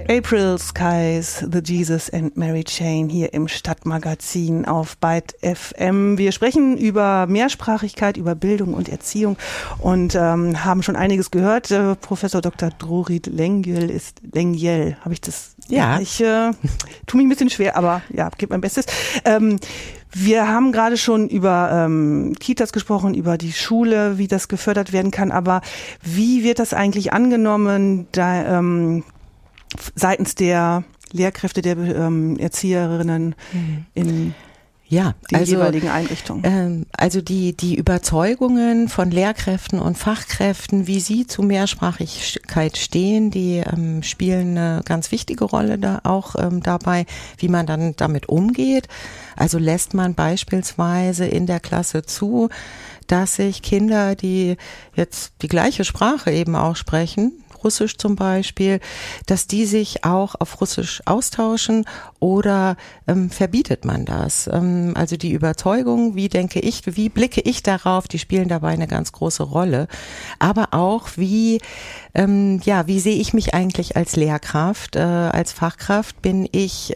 April Skies, The Jesus and Mary Chain hier im Stadtmagazin auf Byte FM. Wir sprechen über Mehrsprachigkeit, über Bildung und Erziehung und haben schon einiges gehört. Professor Dr. Drorit Lengyel habe ich das? Ja. Ich tue mich ein bisschen schwer, aber ja, gebe mein Bestes. Wir haben gerade schon über Kitas gesprochen, über die Schule, wie das gefördert werden kann, aber wie wird das eigentlich angenommen, seitens der Lehrkräfte, der Erzieherinnen in den jeweiligen Einrichtungen? Also die Überzeugungen von Lehrkräften und Fachkräften, wie sie zu Mehrsprachigkeit stehen, die spielen eine ganz wichtige Rolle da auch dabei, wie man dann damit umgeht. Also lässt man beispielsweise in der Klasse zu, dass sich Kinder, die jetzt die gleiche Sprache eben auch sprechen, Russisch zum Beispiel, dass die sich auch auf Russisch austauschen oder verbietet man das? Also die Überzeugung, wie blicke ich darauf, die spielen dabei eine ganz große Rolle. Aber auch wie sehe ich mich eigentlich als Lehrkraft, als Fachkraft? Bin ich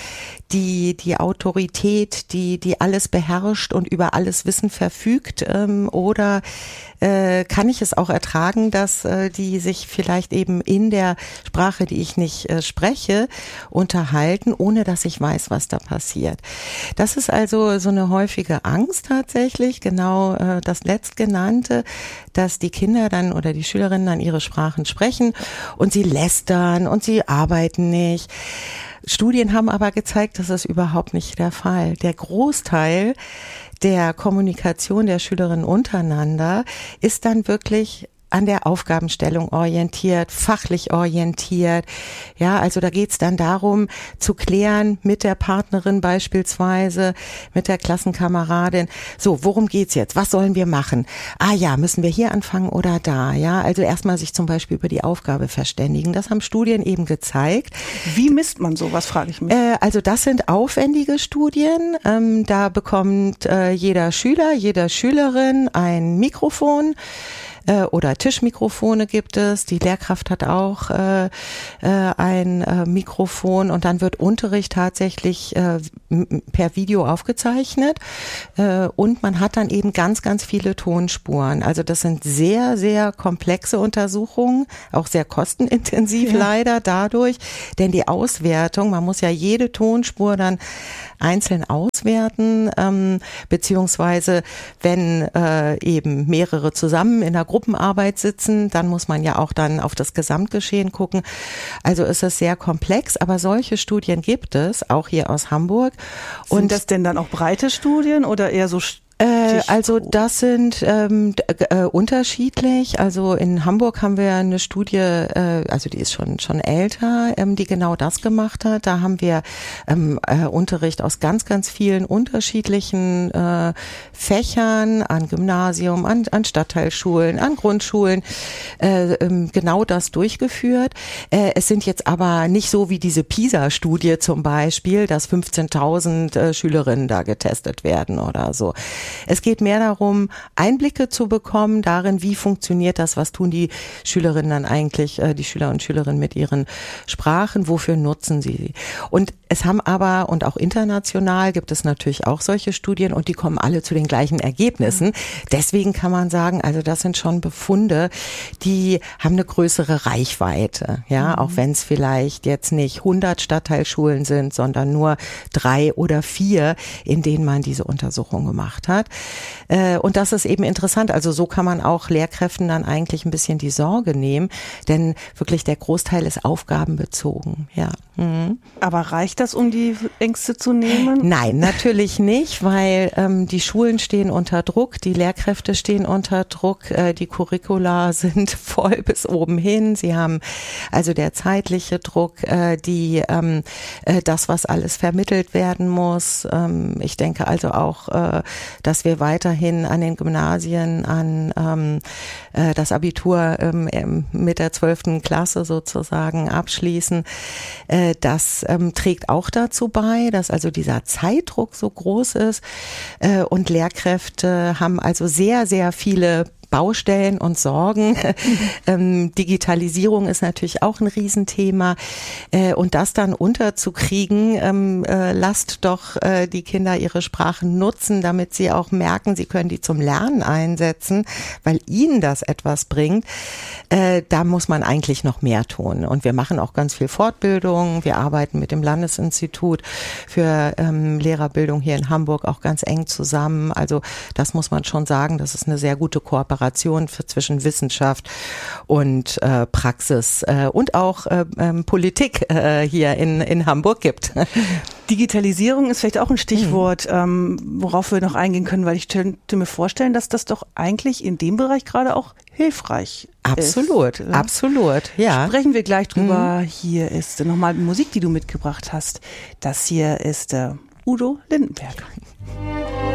die Autorität, die alles beherrscht und über alles Wissen verfügt, oder kann ich es auch ertragen, dass die sich vielleicht eben in der Sprache, die ich nicht spreche, unterhalten, ohne dass ich weiß, was da passiert. Das ist also so eine häufige Angst tatsächlich, genau das Letztgenannte, dass die Kinder dann oder die Schülerinnen dann ihre Sprachen sprechen und sie lästern und sie arbeiten nicht. Studien haben aber gezeigt, das ist überhaupt nicht der Fall. Der Großteil der Kommunikation der Schülerinnen untereinander ist dann wirklich an der Aufgabenstellung orientiert, fachlich orientiert. Ja, also da geht's dann darum, zu klären mit der Partnerin beispielsweise, mit der Klassenkameradin. So, worum geht's jetzt? Was sollen wir machen? Ah ja, müssen wir hier anfangen oder da? Ja, also erstmal sich zum Beispiel über die Aufgabe verständigen. Das haben Studien eben gezeigt. Wie misst man sowas, frage ich mich. Also das sind aufwendige Studien. Da bekommt jeder Schüler, jede Schülerin ein Mikrofon. Oder Tischmikrofone gibt es. Die Lehrkraft hat auch ein Mikrofon und dann wird Unterricht tatsächlich per Video aufgezeichnet und man hat dann eben ganz, ganz viele Tonspuren. Also das sind sehr, sehr komplexe Untersuchungen, auch sehr kostenintensiv leider dadurch, denn die Auswertung, man muss ja jede Tonspur dann einzeln auswerten, beziehungsweise wenn eben mehrere zusammen in der Gruppenarbeit sitzen, dann muss man ja auch dann auf das Gesamtgeschehen gucken. Also ist es sehr komplex, aber solche Studien gibt es, auch hier aus Hamburg. Sind das denn dann auch breite Studien oder eher so also das sind unterschiedlich. Also in Hamburg haben wir eine Studie, also die ist schon älter, die genau das gemacht hat. Da haben wir Unterricht aus ganz, ganz vielen unterschiedlichen Fächern, an Gymnasium, an Stadtteilschulen, an Grundschulen, genau das durchgeführt. Es sind jetzt aber nicht so wie diese PISA-Studie zum Beispiel, dass 15.000 Schülerinnen da getestet werden oder so. Es geht mehr darum, Einblicke zu bekommen darin, wie funktioniert das, was tun die Schülerinnen dann eigentlich, die Schüler und Schülerinnen mit ihren Sprachen, wofür nutzen sie. Und es haben aber, und auch international gibt es natürlich auch solche Studien und die kommen alle zu den gleichen Ergebnissen. Deswegen kann man sagen, also das sind schon Befunde, die haben eine größere Reichweite, ja, auch wenn es vielleicht jetzt nicht 100 Stadtteilschulen sind, sondern nur 3 oder 4, in denen man diese Untersuchung gemacht hat. Und das ist eben interessant. Also so kann man auch Lehrkräften dann eigentlich ein bisschen die Sorge nehmen, denn wirklich der Großteil ist aufgabenbezogen, ja. Mhm. Aber reicht das, um die Ängste zu nehmen? Nein, natürlich nicht, weil die Schulen stehen unter Druck, die Lehrkräfte stehen unter Druck, die Curricula sind voll bis oben hin. Sie haben also der zeitliche Druck, das, was alles vermittelt werden muss. Ich denke also auch, dass wir weiterhin an den Gymnasien, an das Abitur mit der 12. Klasse sozusagen abschließen. Das trägt auch dazu bei, dass also dieser Zeitdruck so groß ist und Lehrkräfte haben also sehr, sehr viele Baustellen und Sorgen. Digitalisierung ist natürlich auch ein Riesenthema. Und das dann unterzukriegen, lasst doch die Kinder ihre Sprachen nutzen, damit sie auch merken, sie können die zum Lernen einsetzen, weil ihnen das etwas bringt. Da muss man eigentlich noch mehr tun. Und wir machen auch ganz viel Fortbildung. Wir arbeiten mit dem Landesinstitut für Lehrerbildung hier in Hamburg auch ganz eng zusammen. Also das muss man schon sagen, das ist eine sehr gute Kooperation zwischen Wissenschaft und Praxis und auch Politik hier in Hamburg gibt. Digitalisierung ist vielleicht auch ein Stichwort, worauf wir noch eingehen können, weil ich könnte mir vorstellen, dass das doch eigentlich in dem Bereich gerade auch hilfreich absolut, ist. Absolut, ja. Sprechen wir gleich drüber. Hier ist nochmal Musik, die du mitgebracht hast. Das hier ist Udo Lindenberg.